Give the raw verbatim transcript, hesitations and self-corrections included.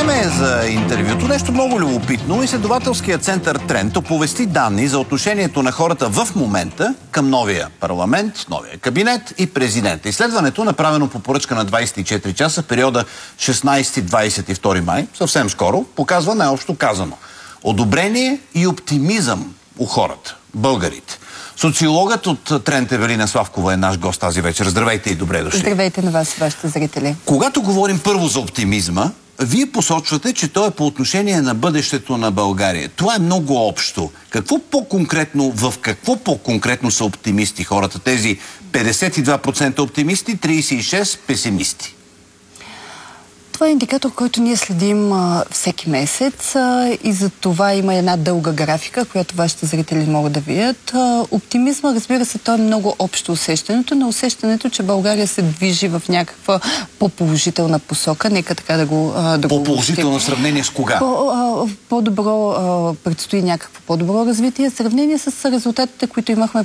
Време е за интервюто. Нещо много любопитно. Изследователският център Тренд оповести данни за отношението на хората в момента към новия парламент, новия кабинет и президента. Изследването, направено по поръчка на двадесет и четири часа, периода шестнадесети до двадесет и втори май, съвсем скоро, показва най-общо казано одобрение и оптимизъм у хората, българите. Социологът от Тренд Евелина Славкова е наш гост тази вечер. Здравейте и добре дошли. Здравейте на вас, вашите зрители. Когато говорим първо за оптимизма, вие посочвате, че той е по отношение на бъдещето на България. Това е много общо. Какво по-конкретно, в какво по-конкретно са оптимисти хората? Тези петдесет и два процента оптимисти, тридесет и шест процента песимисти. Това е индикатор, който ние следим а, всеки месец а, и за това има една дълга графика, която вашите зрители могат да видят. А, оптимизма, разбира се, то е много общо усещането, но усещането, че България се движи в някаква по-положителна посока. Нека така да го а, да По-положително в сравнение с кога? По, а, по-добро, а, предстои някакво по-добро развитие. В сравнение с резултатите, които имахме